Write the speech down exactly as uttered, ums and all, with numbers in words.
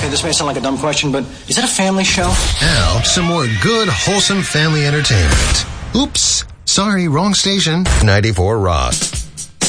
this may sound like a dumb question, but is it a family show? Now, some more good, wholesome family entertainment. Oops. Sorry, wrong station. ninety-four Rock.